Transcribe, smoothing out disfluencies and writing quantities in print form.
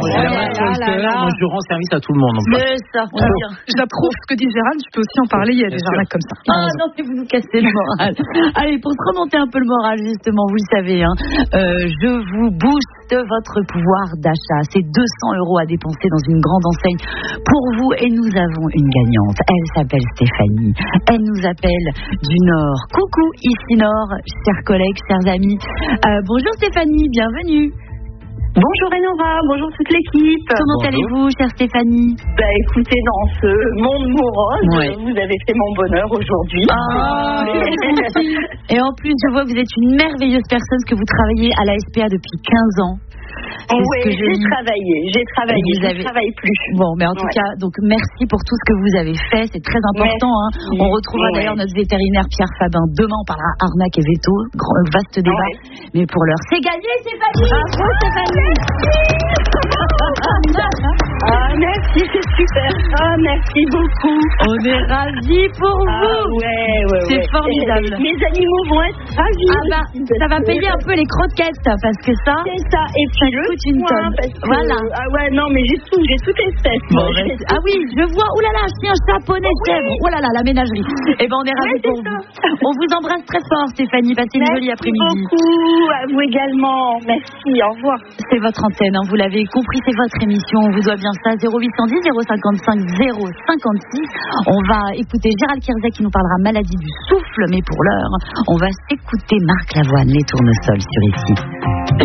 Moi, je rends service à tout le monde. Mais ça, j'approuve ce que dit Gérald, je peux aussi en parler, il y a des arnaques comme ça. Ah non, mais vous nous cassez le moral. Allez, pour se remonter un peu le moral, justement, vous le savez, je vous booste votre pouvoir d'achat. C'est 200 € à dépenser dans une grande enseigne pour vous, et nous avons une gagnante. Elle s'appelle Stéphanie. Elle nous appelle du Nord. Coucou, ici Nord, chers collègues, chers amis. Bonjour Stéphanie, bienvenue. Bonjour Enora, bonjour toute l'équipe. Comment allez-vous, chère Stéphanie? Écoutez, dans ce monde morose, vous avez fait mon bonheur aujourd'hui. Et en plus, je vois que vous êtes une merveilleuse personne, que vous travaillez à la SPA depuis 15 ans. Oui, j'ai travaillé, je ne travaille plus. Bon, mais en tout cas, donc merci pour tout ce que vous avez fait, c'est très important. On retrouvera d'ailleurs notre vétérinaire Pierre Fabin demain, on parlera arnaque et veto, vaste débat. Mais pour l'heure, c'est gagné, Stéphanie. Bravo, Stéphanie. Merci, c'est super. Merci beaucoup. On est ravis pour vous. C'est formidable. Mes animaux vont être ravis. Ça va payer un peu les croquettes, parce que ça. C'est ça. Et puis le une tonne. Voilà. Non, mais j'ai toute espèce. Oui, je vois. Oh là là, chien, chat, poney, chèvre. Oh là là, la ménagerie. Eh ben, on est ravis pour vous. On vous embrasse très fort, Stéphanie. Passez une jolie après-midi. Merci beaucoup. À vous également. Merci. Au revoir. C'est votre antenne. Vous l'avez compris, c'est votre émission. On vous doit bien ça. 0810 055 056. On va écouter Gérald Kierzek qui nous parlera maladie du souffle. Mais pour l'heure, on va s'écouter Marc Lavoine, les tournesols sur ici.